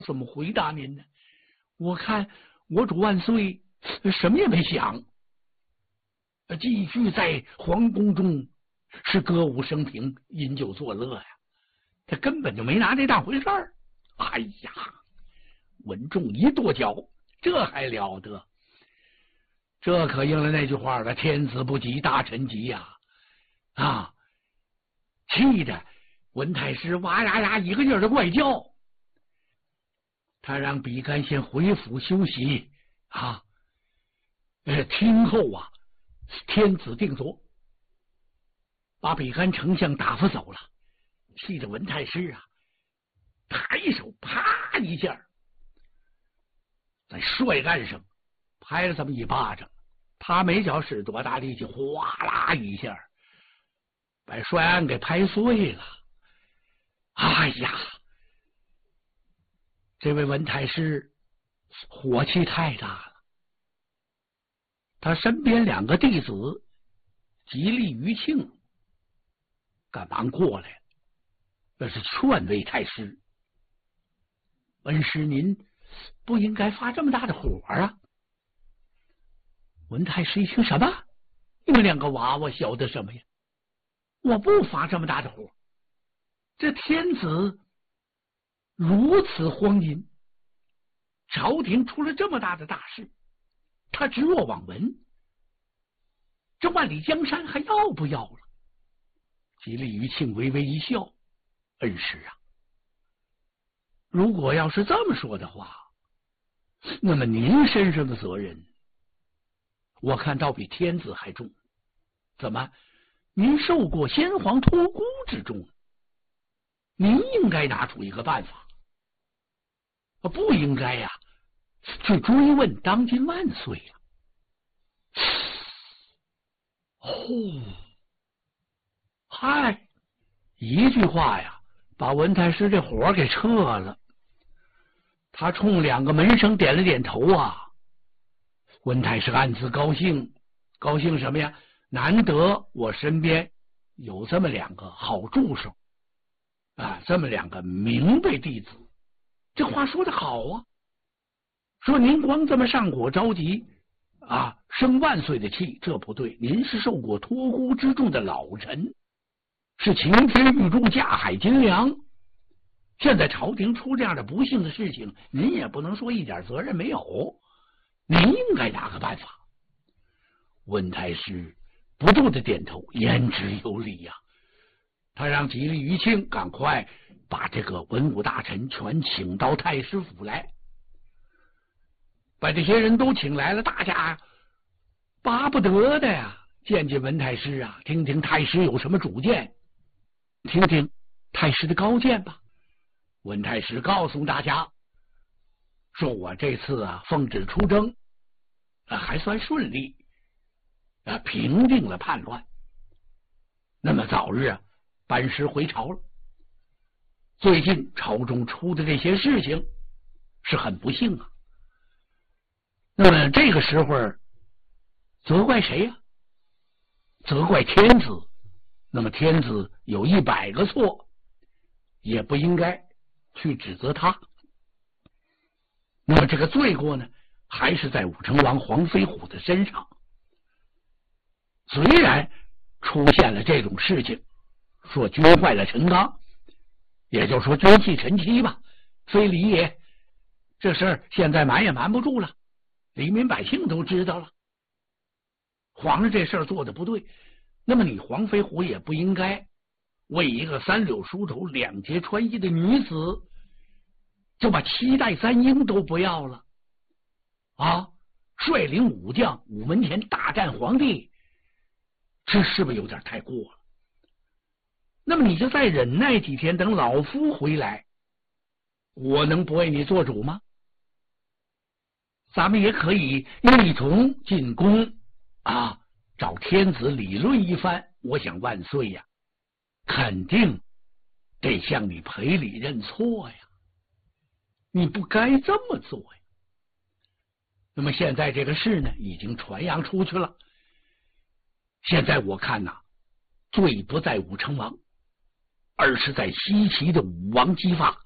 怎么回答您呢？我看我主万岁什么也没想，继续在皇宫中是歌舞升平，饮酒作乐呀，他根本就没拿这当回事儿。哎呀，文仲一跺脚，这还了得？这可应了那句话了，天子不急大臣急呀！啊，气的文太师哇呀呀一个劲儿的怪叫。他让比干先回府休息啊，听候啊天子定夺，把比干丞相打发走了，气得文太师啊抬手啪一下在帅案上拍了这么一巴掌，他没觉使多大力气，哗啦一下把帅案给拍碎了。哎呀，这位文太师火气太大了，他身边两个弟子吉利、余庆赶忙过来，那是劝慰太师：恩师您不应该发这么大的火啊！文太师一听，什么？你们两个娃娃晓得什么呀？我不发这么大的火，这天子如此荒淫，朝廷出了这么大的大事，他直若罔闻，这万里江山还要不要了？吉利、余庆微微一笑：恩师啊，如果要是这么说的话，那么您身上的责任我看倒比天子还重。怎么，您受过先皇托孤之重，您应该拿出一个办法，不应该呀去追问当今万岁呀。嗨，一句话呀把文太师这火给撤了。他冲两个门生点了点头啊。文太师暗自高兴，高兴什么呀？难得我身边有这么两个好助手啊，这么两个明白弟子。这话说得好啊，说您光这么上火着急啊，生万岁的气，这不对。您是受过托孤之重的老臣，是擎天玉柱架海金梁，现在朝廷出这样的不幸的事情，您也不能说一点责任没有，您应该拿个办法。文太师不住的点头，言之有理呀。他让吉利、余庆赶快把这个文武大臣全请到太师府来，把这些人都请来了，大家巴不得的呀见见文太师啊，听听太师有什么主见，听听太师的高见吧。文太师告诉大家说，我这次啊奉旨出征还算顺利平定了叛乱，那么早日班师回朝了。最近朝中出的这些事情是很不幸啊，那么这个时候责怪谁呀？责怪天子。那么天子有100个错，也不应该去指责他。那么这个罪过呢，还是在武成王黄飞虎的身上。虽然出现了这种事情，说君坏了陈纲，也就是说君弃臣妻吧，非礼也。这事儿现在瞒也瞒不住了，黎民百姓都知道了。皇上这事儿做的不对，那么你黄飞虎也不应该为一个3绺梳头2节穿衣的女子，就把7代3英都不要了啊！率领武将午门前大战皇帝，这是不是有点太过了？那么你就再忍耐几天，等老夫回来，我能不为你做主吗？咱们也可以一同进宫啊，找天子理论一番。我想万岁呀，肯定得向你赔礼认错呀，你不该这么做呀。那么现在这个事呢，已经传扬出去了。现在我看呐，罪不在武成王，而是在西岐的武王姬发。